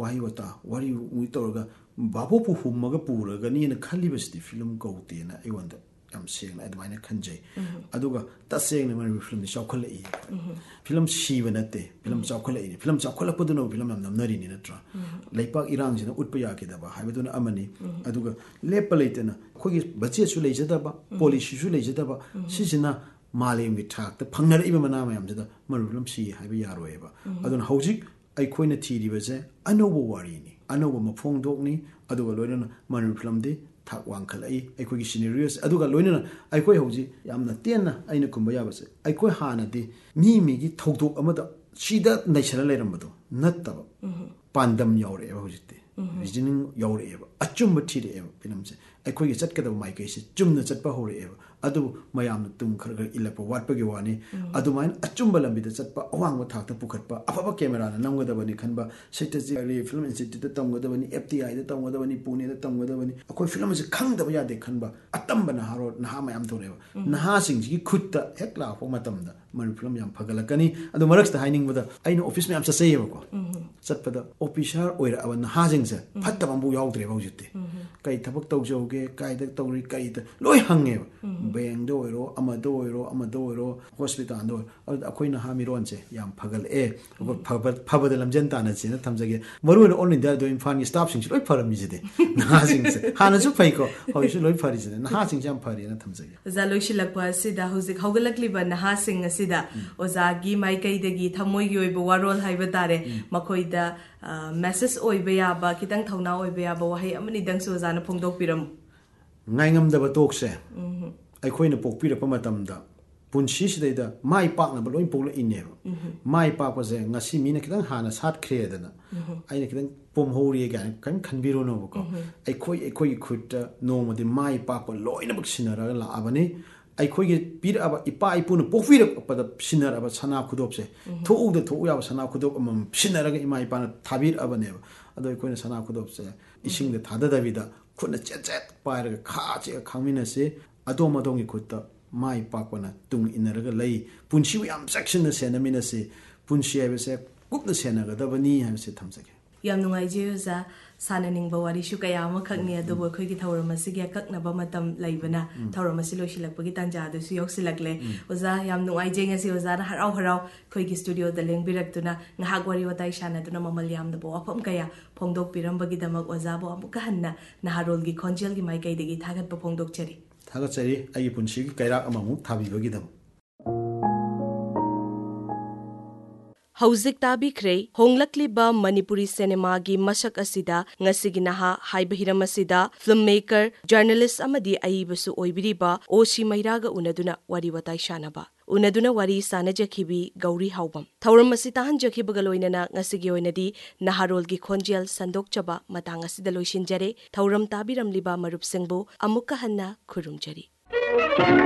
wahi wata wari uitoga babu pu hummaga puraga ni na khali basti film gauti na iwanda am seng na admaina khanjai aduga taseng na mari film chawkhala i film shiba nate film chawkhala i film chawkhala paduna film nam nari ni natra leipak irang jina utpa ya ke daba haibaduna amani aduga lepa leitena khogi budget su leijada ba policy su leijada ba sisina malem gi thak ta phangnar iba mana mayam jada mari film shi haiba yaroi ba aduna hojik ai khoina thiri base anobo wari ni anobo mafong dok ni aduga loina mari film de thak wang khalai ai khoi gi scenarios aduga loina ai khoi hoji yamna tenna aina kumba ya base ai khoi hana de mi gi thokdok amada sida naisala leirambado nattaba pandam yaure ba hojite reasoning yaure ba achum thire ba filmse ai khoi gi chatkada mai kai se chumna chatpa hore ba adu mayam tum khar khar ilapa watpa gi wani adu main achumba lambi da chatpa awang wa thak ta pukhatpa afaba camera na namgada bani khanba setaji film institute ta tamgada bani fti da tamgada bani pune da tamgada bani akoi film se khangda ba ya de khanba atamba na haro na ha mayam thore ba na ha sing gi khutta hekla ho matam da man film yam phagalakani adu marak sta haining bada aina office me am sa sayeba ko chatpada officer oira aban na ha jing se phatta bambu yaudre ba hujite kai thabak tawjauge kai da tawri kai da loi hange bang do oiro amado oiro hospital do akoina ha miron se yam phagal e phabada lamjen ta na china thamjage maru on india do infan staff sing loi pharam mi jide na sing se hana ju phai ko hoi su loi phari jide na sing jam phari na thamjage zaloi shilakwa sida huzik hogalakli ba na sing asida ozagi mai kai dagi thamoi gi oiba warol haiba tare makoida message oiba ya ba kitang thauna oiba ya ba wahai amani dang so zana phongdok piram ngai ngam da ba tok se ai khoina pokpira pa matam da punshi sidaida mai pak na ba loi pokla inne mai pak pa je ngasi mina kitang hana sat khre da na aina kitang pom hori ga kan khanbiro no ko ai khoi khut no mo de mai pak pa loi na bak sinara la abani ai khoi ge pir aba ipa ipu no pokpira pa da sinara ba sana khudop se thou da thou ya ba sana khudop am sinara ga ima ipa na thabir aba ne ado ai khoina sana khudop se ising da thada da vida khutna chet pa ra kha che khangmina se adom adongi khutta mai pakwana tung inaraga lei punchi yam section na senamina se punchi ayse gupna senaga dabani hamse thamsage yam nungai je za sananing bawari shu kaya ma khakni ado bo khoi gi thawrama se gya kakna ba matam laibana thawrama se losilak pagi tanja do su yok silakle oza yam nungai je nga se oza na harau khoi gi studio da leng birak tuna ngahak wari watai shana tuna mamal yam da bo afam kaya phongdok piram bagi damak oza bo amuka hanna naharol gi khonjel gi mai kai degi thagat ba phongdok chari थागचरी I पुनसी कैराक अममु थाबिबगिदम हौजिक ताबिख्रे होंगलक्लिबा Manipuri cinema की मसक असिदा ngasi naha haiba hiram asida filmmaker journalist amadi aibasu oibiriba osi mairaga unaduna wari watai shanaba unaduna wari sanajakhibi gauri haubam thauram asi tahan jakhibaga loinana ngasi gi oinadi naharol gi khonjel sandokchaba matang asida loisinjare thauram tabiram liba marup singbu amukka hanna khurumjari